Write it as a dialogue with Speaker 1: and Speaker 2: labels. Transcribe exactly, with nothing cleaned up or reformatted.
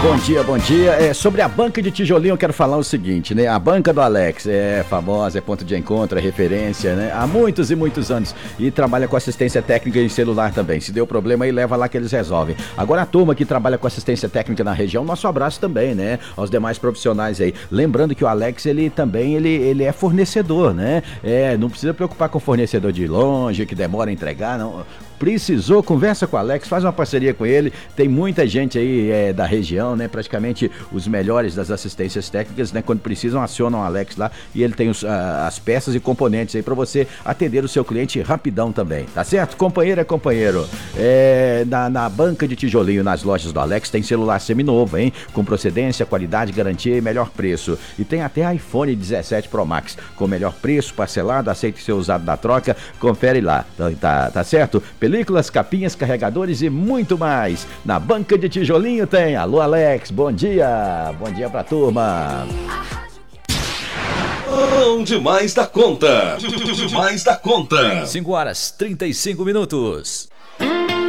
Speaker 1: Bom dia, bom dia. É, sobre a banca de tijolinho eu quero falar o seguinte, né? A banca do Alex é famosa, é ponto de encontro, é referência, né? Há muitos e muitos anos. E trabalha com assistência técnica em celular também. Se deu problema aí, leva lá que eles resolvem. Agora a turma que trabalha com assistência técnica na região, nosso abraço também, né? Aos demais profissionais aí. Lembrando que o Alex, ele também, ele, ele é fornecedor, né? É, não precisa preocupar com fornecedor de longe, que demora a entregar, não. Precisou, conversa com o Alex, faz uma parceria com ele. Tem muita gente aí é, da região, né? Praticamente os melhores das assistências técnicas, né? Quando precisam, acionam o Alex lá e ele tem os, a, as peças e componentes aí para você atender o seu cliente rapidão também, tá certo? Companheiro é companheiro. É, na, na banca de tijolinho, nas lojas do Alex, tem celular seminovo, hein? Com procedência, qualidade, garantia e melhor preço. E tem até iPhone dezessete Pro Max, com melhor preço, parcelado, aceita ser usado na troca. Confere lá, tá, tá, tá certo? Películas, capinhas, carregadores e muito mais. Na banca de tijolinho tem. Alô, Alex, bom dia. Bom dia pra turma.
Speaker 2: Bom demais da conta. Demais da conta.
Speaker 1: cinco horas, trinta e cinco minutos.